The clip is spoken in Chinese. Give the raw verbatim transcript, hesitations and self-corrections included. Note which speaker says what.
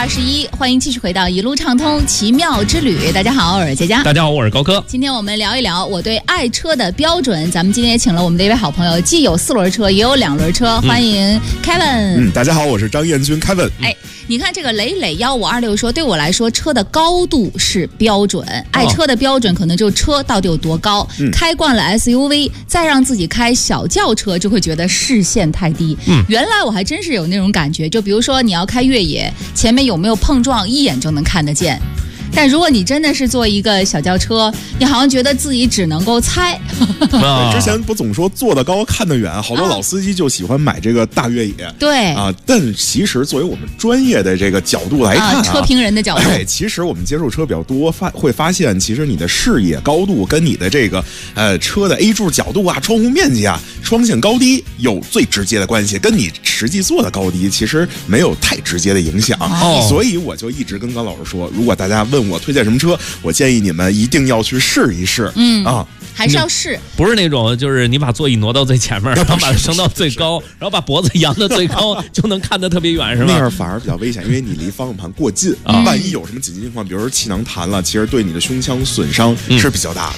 Speaker 1: 二十一，欢迎继续回到一路畅通奇妙之旅。大家好，我是佳佳。
Speaker 2: 大家好，我是高科。
Speaker 1: 今天我们聊一聊我对爱车的标准。咱们今天也请了我们的一位好朋友，既有四轮车，也有两轮车，欢迎 Kevin。
Speaker 3: 嗯，大家好，我是张彦军 Kevin。
Speaker 1: 哎，你看这个磊磊幺五二六说，对我来说，车的高度是标准。爱车的标准可能就车到底有多高。嗯、开惯了 S U V， 再让自己开小轿车，就会觉得视线太低。嗯，原来我还真是有那种感觉，就比如说你要开越野，前面有没有碰撞，一眼就能看得见。但如果你真的是坐一个小轿车，你好像觉得自己只能够猜。
Speaker 3: 之前不总说坐得高看得远，好多老司机就喜欢买这个大越野。
Speaker 1: 对
Speaker 3: 啊，但其实作为我们专业的这个角度来看、啊
Speaker 1: 啊，车评人的角度，
Speaker 3: 哎，其实我们接触车比较多，发会发现，其实你的视野高度跟你的这个呃车的 A 柱角度啊、窗户面积啊、双线高低有最直接的关系，跟你实际坐的高低其实没有太直接的影响。哦、所以我就一直跟高老师说，如果大家问我推荐什么车，我建议你们一定要去试一试。嗯啊，
Speaker 1: 还是要试，
Speaker 2: 不是那种就是你把座椅挪到最前面，然后把它升到最高，然后把脖子扬到最高，就能看得特别远，是吧？
Speaker 3: 那样反而比较危险，因为你离方向盘过近，嗯、万一有什么紧急情况，比如说气囊弹了，其实对你的胸腔损伤是比较大的。